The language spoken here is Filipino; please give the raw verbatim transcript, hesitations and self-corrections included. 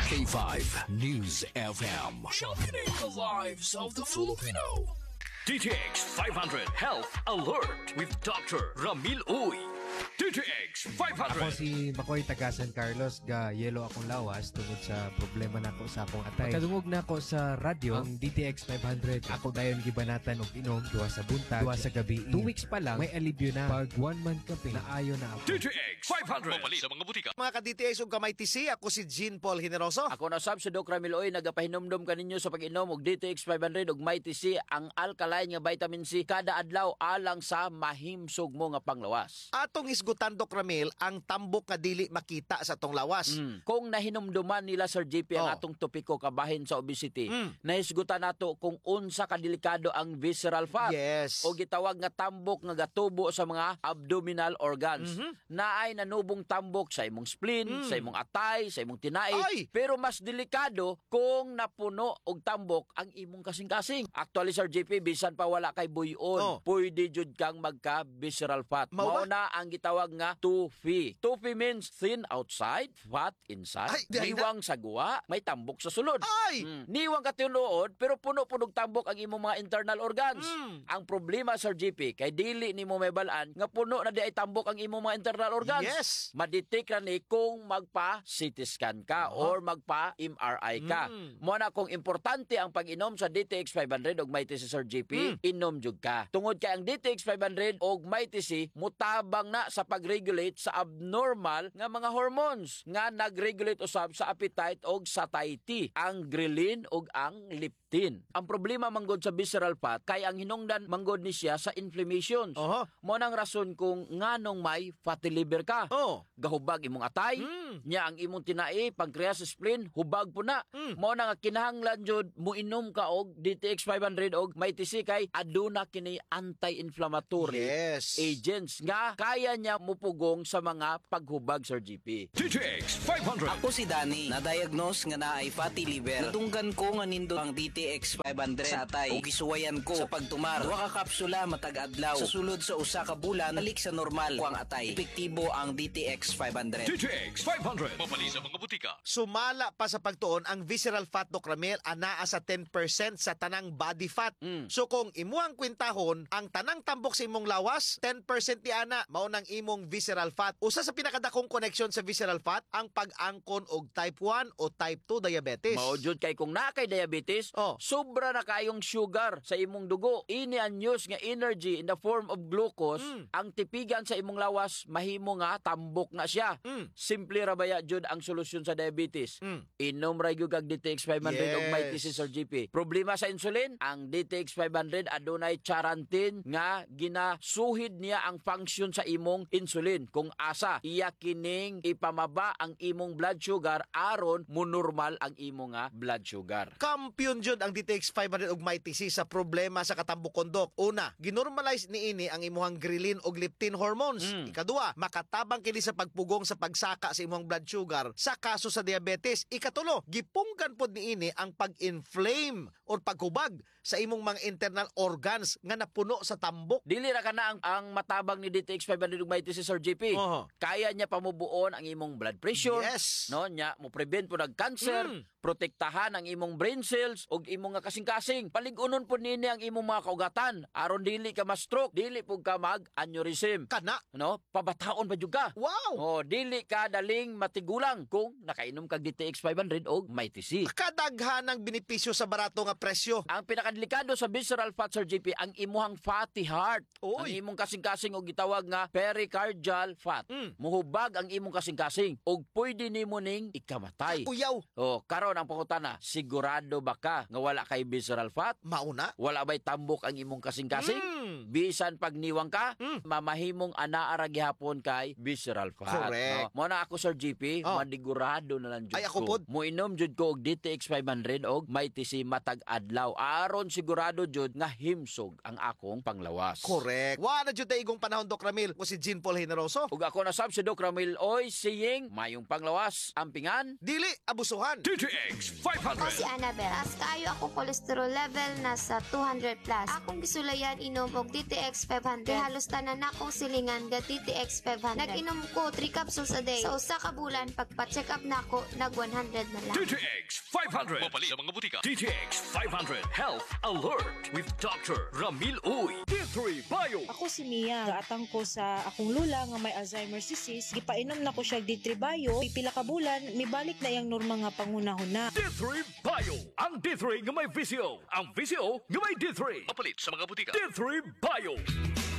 K five News F M. Sharpening the lives of the Filipino. D T X five hundred Health Alert with Doctor Ramil Uy. D T X five hundred. Ako si Makoy taga San Carlos, ga yelo akong lawas tungod sa problema nako sa akong atay. Kadungog na ako sa radyo ang D T X five hundred. Ako dayon gibanatan og inom duwa sa buntag, duwa sa gabi. Two weeks pa lang may alibyo na. Pag one month kape na ayo na ako. D T X five hundred. Mapali sa mga butika. Mga ka-D T X ug kamay T C, ako si Jean Paul Generoso. Ako na sab si Doc Ramil Oy, nagapahinomdom kaninyo sa pag-inom og D T X five hundred ug May T C, ang alkaline nga vitamin C kada adlaw alang sa mahimsog mo nga panglawas. Atong isgutan, Doc Ramil, ang tambok nga dili makita sa tong lawas. Mm. Kung nahinumduman nila Sir J P ang Oh. atong topiko kabahin sa obesity, Mm. nahisgutan nato kung unsa kadelikado ang visceral fat. Yes. O gitawag nga tambok nga gatubo sa mga abdominal organs. Mhm. Naay nanubong tambok sa imong spleen, Mm. sa imong atay, sa imong tinai. Ay! Pero mas delikado kung napuno og tambok ang imong kasing-kasing. Actually Sir J P, bisan pa wala kay buyon, Oh. pwede jud kang magka visceral fat. Mao ba? Mao na ang gitawag nga tofu. Tofu means thin outside, fat inside. Ay, di- Niwang sa guwa, may tambok sa sulod. Ay! Mm. Niwang ka tinuod, pero puno-punog tambok ang imong mga internal organs. Mm. Ang problema Sir G P, kay dili nimo may balaan nga puno na di ay tambok ang imong mga internal organs. Yes. Madetect ra ni kung magpa-C T scan ka or magpa-M R I ka. Mm. Mo na kung importante ang pag-inom sa D T X five hundred og May T C Sir G P, Mm. inom jud ka. Tungod kay ang D T X five hundred og May T C mutabang na sa pag-regulate sa abnormal nga mga hormones nga nag-regulate usab sa appetite og satiety, ang ghrelin og ang leptin. Ang problema manggod sa visceral fat kay ang hinungdan manggod ni siya sa inflammations. Oho. Mo nang rason kung nganong may fatty liver ka. Oh. Gahubag imong atay, Mm. nya ang imong tinai, pancreas, spleen, hubag po na. Mm. Mo na nga kinahanglan jud muinom ka og D T X five hundred og May T C kay aduna kini anti-inflammatory Yes. agents nga kaya niya mupugong sa mga paghubag Sir G P. D T X five hundred. Ako si Danny, na-diagnose nga naay fatty liver. Natunggan ko nga nindo ang D T X five hundred sa atay ug gisuwayan ko sa pagtumar. Duha ka kapsula matag adlaw. Sa sulod sa usa ka bulan, balik sa normal ko ang atay. Epektibo ang D T X five hundred. D T X five hundred. Mapali sa mga butika. Sumala pa sa pagtuon ang visceral fat, Doc Ramil, anaa sa ten percent sa tanang body fat. Mm. So kung imuang kwintahon, ang tanang tambok sa imong lawas, ten percent di ana mao nang imong visceral fat. Usa sa pinakadakong connection sa visceral fat ang pag-angkon og type one o type two diabetes. Mao jud kay kung naa kay diabetes, Oh. sobra na kayong sugar sa imong dugo. Ini ang use nga energy in the form of glucose, Mm. ang tipigan sa imong lawas mahimo nga tambok na siya. Mm. Simple ra baya jud ang solusyon sa diabetes. Mm. Inom ra gyud kag D T X five hundred og May T C Yes. Sir G P. Problema sa insulin, ang D T X five hundred adunay charantin nga ginasuhid niya ang function sa imong insulin. Kung asa iya kining ipamaba ang imong blood sugar aron monormal ang imong nga blood sugar. Kampiyon jud ang D T X five hundred ug May T C sa problema sa katambukon, Dok. Una, ginormalize niini ang imuhang ghrelin ug leptin hormones. Mm. Ikaduha, makatabang kini sa pagpugong sa pagsaka sa imong blood sugar sa kaso sa diabetes. Ikatulo, gipunggan pod niini ang pag-inflame or paghubag sa imong mga internal organs nga napuno sa tambok. Dili ra kana ang, ang matabang ni D T X five hundred ug May T C Sir G P. Oho. Kaya niya pamubuon ang imong blood pressure. Yes. No, nya mo prevent po nag cancer, Mm. protektahan ang imong brain cells ug imong nga kasing-kasing. Paligunon po nini ang imong mga kaugatan aron dili ka ma-stroke, dili pug ka mag-aneurysm. Kana. No, pabataon pa jud ka. Wow! Oh, dili ka daling matigulang kung nakainom kag D T X five hundred og May T C. Kadaghan ang benepisyo sa barato nga presyo. Ang pinakadelikado sa visceral fat Sir G P ang imuhang fatty heart. Oy. Ang imong kasing-kasing og gitawag nga pericardial fat. Mm. Muhubag ang imong kasing-kasing og pwede nimo ning ikamatay. Uyaw, Oh, karon ang pangutana, sigurado ba ka nga wala kay visceral fat? mauna. Wala ba'y tambok ang imong kasing-kasing? Mm. Bisan pag niwang ka, Mm. mamahimong anaa ra gihapon kay visceral fat. Correct. No? Mo na ako Sir G P, Oh. madigurado na lang jud Ay, ako ko. pod. Muinom jud ko og D T X five hundred og May T C matag adlaw aron sigurado jud nga himsog ang akong panglawas. Correct. Wa na jud igong panahon, Doc Ramil. Ko si Jean Paul Generoso. Ug ako na sab si Doc Ramil Oy siying mayong panglawas ampingan. Dili abusuhan. D T X five Ako hundred. si Annabel. Taas kayo Maayo ako cholesterol level nasa two hundred plus. Akong gisulayan inom og D T X five hundred. Kay halos tanan akong silingan ga D T X five hundred. Nag-inom ko three capsules a day. Sa usa ka bulan pagpa-check up nako nag one hundred na lang. D T X five hundred. Mapalit sa mga butika. D T X five hundred Health Alert with Doctor Ramil Uy. D three Bio. Ako si Mia. Gaatang ko sa akong lula nga may Alzheimer's disease. Gipainom na ko siya D three Bio. Pipila ka bulan, mibalik na yang norma nga pangunahon na. D three Bio. Ang D three nga may V C O. Ang V C O nga may D three. Mapalit sa mga butika. D three Bio.